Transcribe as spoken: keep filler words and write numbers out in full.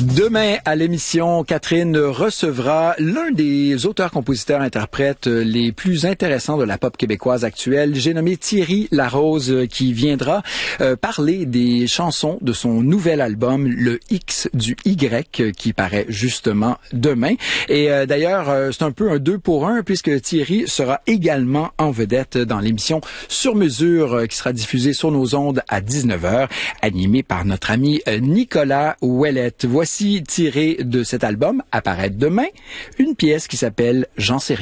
Demain, à l'émission, Catherine recevra l'un des auteurs-compositeurs-interprètes les plus intéressants de la pop québécoise actuelle. J'ai nommé Thierry Larose, qui viendra euh, parler des chansons de son nouvel album, le X du Y, qui paraît justement demain. Et euh, d'ailleurs, euh, c'est un peu un deux pour un, puisque Thierry sera également en vedette dans l'émission Sur mesure, euh, qui sera diffusée sur nos ondes à dix-neuf heures, animée par notre ami euh, Nicolas Ouellette. Voici tiré de cet album, apparaître demain, une pièce qui s'appelle « J'en sais rien ».